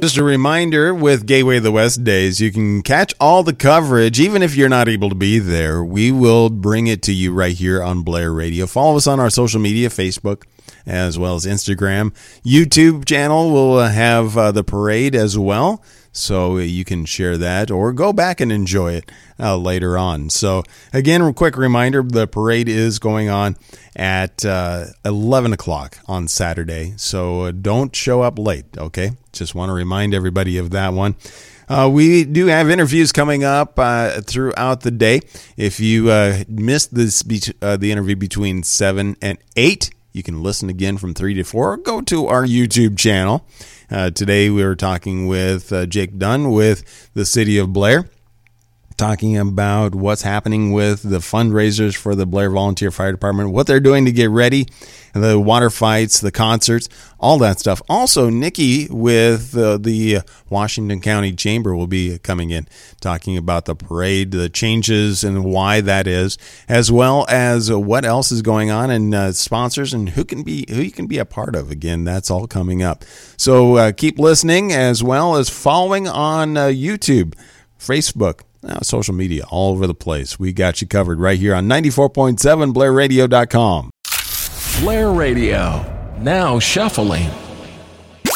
Just a reminder, with Gateway of the West Days, you can catch all the coverage, even if you're not able to be there. We will bring it to you right here on Blair Radio. Follow us on our social media, Facebook, as well as Instagram. YouTube channel will have the parade as well, so you can share that or go back and enjoy it later on. So, again, a quick reminder, the parade is going on at 11 o'clock on Saturday, so don't show up late, okay? Just want to remind everybody of that one. We do have interviews coming up throughout the day. If you missed the interview between 7 and 8, you can listen again from 3 to 4. Go to our YouTube channel. Today we were talking with Jake Dunn with the City of Blair, talking about what's happening with the fundraisers for the Blair Volunteer Fire Department, what they're doing to get ready, the water fights, the concerts, all that stuff. Also, Nikki with the Washington County Chamber will be coming in, talking about the parade, the changes and why that is, as well as what else is going on and sponsors and who you can be a part of. Again, that's all coming up. So keep listening, as well as following on YouTube, Facebook, social media, all over the place. We got you covered right here on 94.7 BlairRadio.com. Blair Radio, now shuffling.